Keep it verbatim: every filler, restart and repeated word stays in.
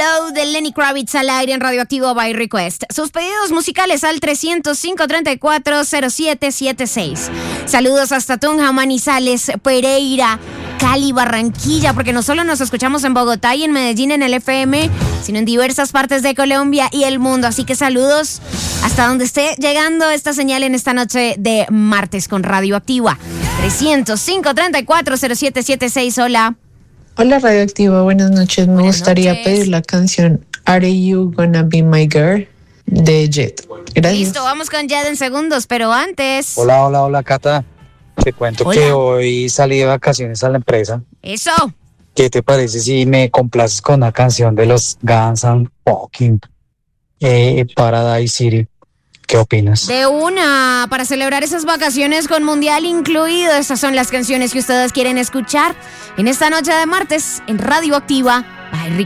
Hello de Lenny Kravitz al aire en Radioactivo by Request. Sus pedidos musicales al trescientos cinco, treinta y cuatro, cero siete siete seis. Saludos hasta Tunja, Manizales, Pereira, Cali, Barranquilla, porque no solo nos escuchamos en Bogotá y en Medellín en el F M, sino en diversas partes de Colombia y el mundo. Así que saludos hasta donde esté llegando esta señal en esta noche de martes con Radioactiva. trescientos cinco, treinta y cuatro, cero siete siete seis. Hola. Hola Radioactiva, buenas noches. Me Buenas gustaría noches. pedir la canción Are You Gonna Be My Girl de Jet. Gracias. Listo, vamos con Jed en segundos, pero antes... Hola, hola, hola, Cata. Te cuento Hola. que hoy salí de vacaciones a la empresa. Eso. ¿Qué te parece si me complaces con una canción de los Guns N' Fucking eh, Paradise City? ¿Qué opinas? De una, para celebrar esas vacaciones con Mundial incluido. Estas son las canciones que ustedes quieren escuchar en esta noche de martes en Radioactiva. Bye,